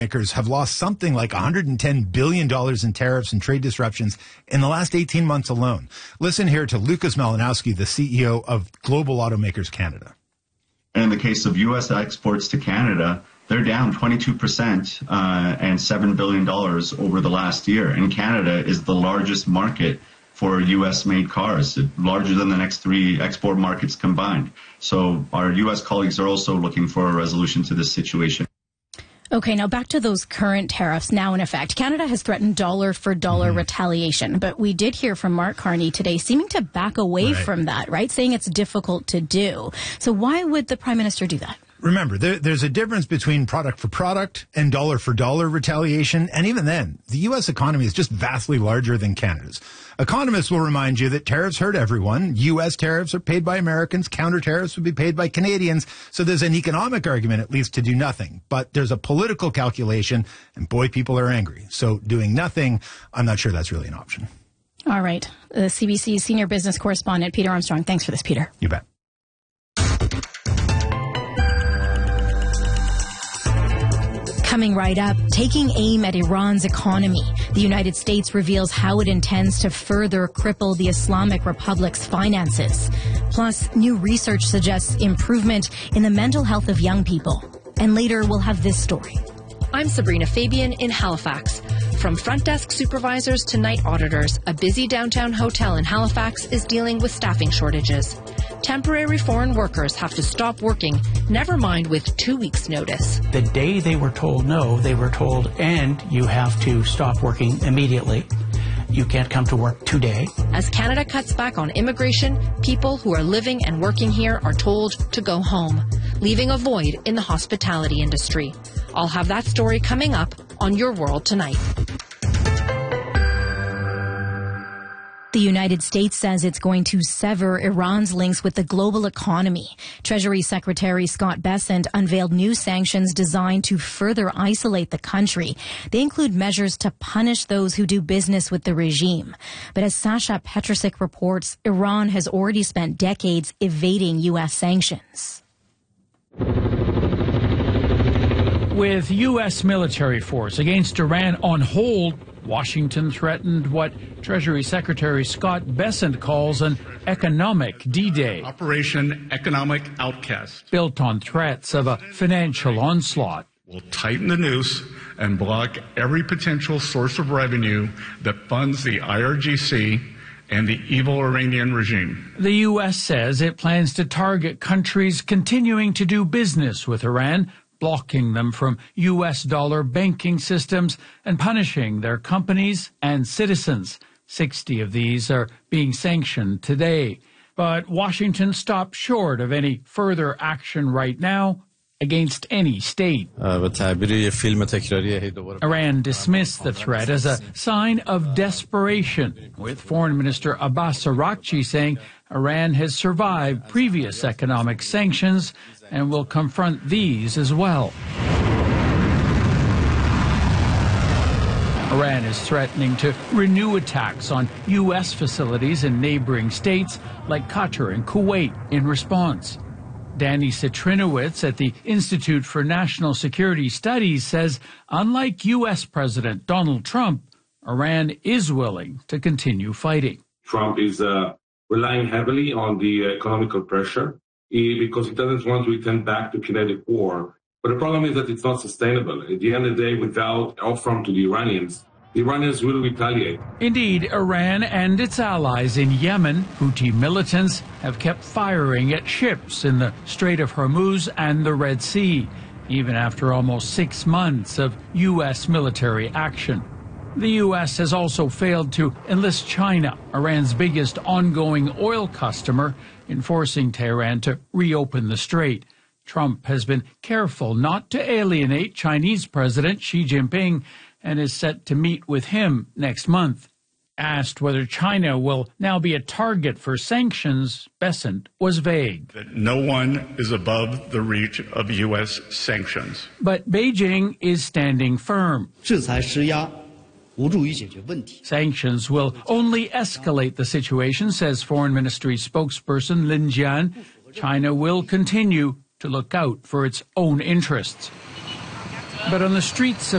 Makers have lost something like $110 billion in tariffs and trade disruptions in the last 18 months alone. Listen here to Lucas Malinowski, the CEO of Global Automakers Canada. In the case of U.S. exports to Canada, they're down 22% and $7 billion over the last year. And Canada is the largest market for U.S.-made cars, larger than the next three export markets combined. So our U.S. colleagues are also looking for a resolution to this situation. Okay, now back to those current tariffs now in effect. Canada has threatened dollar-for-dollar retaliation, but we did hear from Mark Carney today seeming to back away from that, right? Saying it's difficult to do. So why would the Prime Minister do that? Remember, there's a difference between product for product and dollar for dollar retaliation. And even then, the U.S. economy is just vastly larger than Canada's. Economists will remind you that tariffs hurt everyone. U.S. tariffs are paid by Americans. Counter tariffs would be paid by Canadians. So there's an economic argument, at least, to do nothing. But there's a political calculation, and boy, people are angry. So doing nothing, I'm not sure that's really an option. All right. The CBC's senior business correspondent, Peter Armstrong. Thanks for this, Peter. You bet. Coming right up, taking aim at Iran's economy. The United States reveals how it intends to further cripple the Islamic Republic's finances. Plus, new research suggests improvement in the mental health of young people. And later, we'll have this story. I'm Sabrina Fabian in Halifax. From front desk supervisors to night auditors, a busy downtown hotel in Halifax is dealing with staffing shortages. Temporary foreign workers have to stop working, never mind with 2 weeks' notice. The day they were told no, they were told, and you have to stop working immediately. You can't come to work today. As Canada cuts back on immigration, people who are living and working here are told to go home, leaving a void in the hospitality industry. I'll have that story coming up on Your World Tonight. The United States says it's going to sever Iran's links with the global economy. Treasury Secretary Scott Bessent unveiled new sanctions designed to further isolate the country. They include measures to punish those who do business with the regime. But as Sasha Petrusik reports, Iran has already spent decades evading U.S. sanctions. With U.S. military force against Iran on hold, Washington threatened what Treasury Secretary Scott Bessent calls an economic D-Day. Operation Economic Outcast. Built on threats of a financial onslaught. We'll tighten the noose and block every potential source of revenue that funds the IRGC and the evil Iranian regime. The U.S. says it plans to target countries continuing to do business with Iran, blocking them from U.S. dollar banking systems and punishing their companies and citizens. 60 of these are being sanctioned today. But Washington stopped short of any further action right now against any state. Iran dismissed the threat as a sign of desperation, with Foreign Minister Abbas Araghchi saying Iran has survived previous economic sanctions and will confront these as well. Iran is threatening to renew attacks on U.S. facilities in neighboring states like Qatar and Kuwait in response. Danny Citrinowicz at the Institute for National Security Studies says, unlike U.S. President Donald Trump, Iran is willing to continue fighting. Trump is relying heavily on the economical pressure because he doesn't want to return back to kinetic war. But the problem is that it's not sustainable. At the end of the day, without offering to the Iranians will retaliate. Indeed, Iran and its allies in Yemen, Houthi militants, have kept firing at ships in the Strait of Hormuz and the Red Sea, even after almost 6 months of U.S. military action. The U.S. has also failed to enlist China, Iran's biggest ongoing oil customer, in forcing Tehran to reopen the strait. Trump has been careful not to alienate Chinese President Xi Jinping and is set to meet with him next month. Asked whether China will now be a target for sanctions, Bessent was vague. That no one is above the reach of U.S. sanctions. But Beijing is standing firm. Sanctions will only escalate the situation, says Foreign Ministry spokesperson Lin Jian. China will continue to look out for its own interests. But on the streets of